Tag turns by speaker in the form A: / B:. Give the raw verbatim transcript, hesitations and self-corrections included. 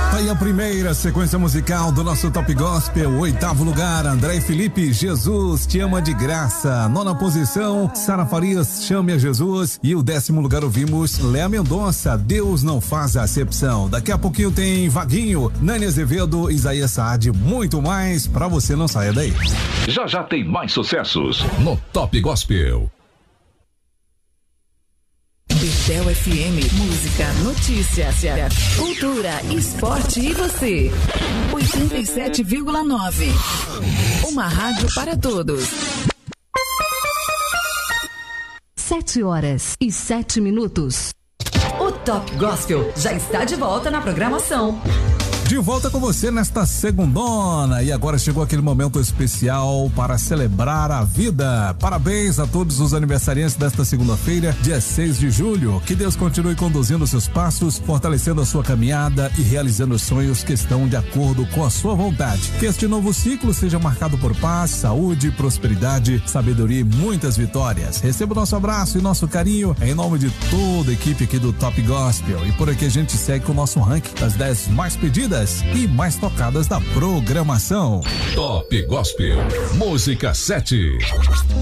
A: Tá aí a primeira sequência musical do nosso Top Gospel. Oitavo lugar, André e Felipe, Jesus te ama de graça. Nona posição, Sara Farias, Chame a Jesus. E o décimo lugar ouvimos Léa Mendonça, Deus não faz acepção. Daqui a pouquinho tem Vaguinho, Nani Azevedo, Isaías Saad, muito mais, pra você não sair daí.
B: Já já tem mais sucessos no Top Gospel.
C: Bebel F M, música, notícias, cultura, esporte e você. oitenta e sete vírgula nove. Uma rádio para todos.
D: Sete horas e sete minutos.
C: O Top Gospel já está de volta na programação.
A: De volta com você nesta segundona, e agora chegou aquele momento especial para celebrar a vida. Parabéns a todos os aniversariantes desta segunda-feira, dia seis de julho. Que Deus continue conduzindo seus passos, fortalecendo a sua caminhada e realizando os sonhos que estão de acordo com a sua vontade. Que este novo ciclo seja marcado por paz, saúde, prosperidade, sabedoria e muitas vitórias. Receba o nosso abraço e nosso carinho em nome de toda a equipe aqui do Top Gospel. E por aqui a gente segue com o nosso ranking das dez mais pedidas e mais tocadas da programação.
B: Top Gospel, música sete.